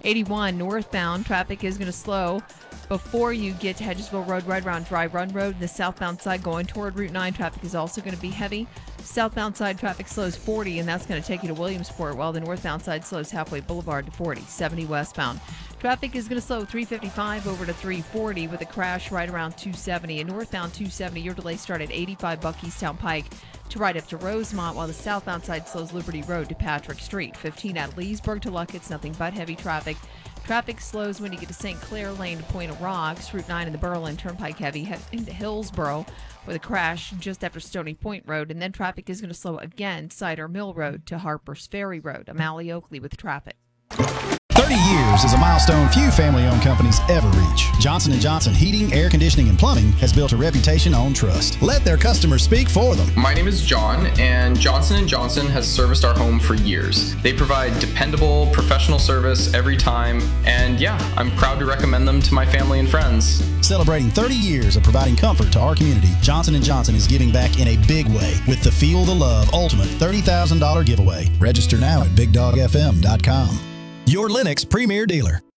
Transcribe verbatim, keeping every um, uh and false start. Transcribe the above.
eighty-one northbound, traffic is going to slow before you get to Hedgesville Road, right around Dry Run Road. The southbound side going toward Route nine, traffic is also going to be heavy. Southbound side traffic slows forty, and that's going to take you to Williamsport, while the northbound side slows Halfway Boulevard to forty. seventy westbound. Traffic is going to slow three fifty-five over to three forty with a crash right around two seventy. And northbound two seventy, your delay start at eighty-five Buck Easttown Pike to right up to Rosemont, while the southbound side slows Liberty Road to Patrick Street. fifteen at Leesburg to Luckett's, nothing but heavy traffic. Traffic slows when you get to Saint Clair Lane to Point of Rocks. Route nine in the Berlin Turnpike heavy heading to Hillsboro with a crash just after Stony Point Road. And then traffic is going to slow again Cider Mill Road to Harper's Ferry Road. I'm Allie Oakley with traffic. thirty years is a milestone few family-owned companies ever reach. Johnson and Johnson Heating, Air Conditioning, and Plumbing has built a reputation on trust. Let their customers speak for them. My name is John, and Johnson and Johnson has serviced our home for years. They provide dependable, professional service every time, and yeah, I'm proud to recommend them to my family and friends. Celebrating thirty years of providing comfort to our community, Johnson and Johnson is giving back in a big way with the Feel the Love Ultimate thirty thousand dollars giveaway. Register now at big dog f m dot com. Your Lennox Premier Dealer.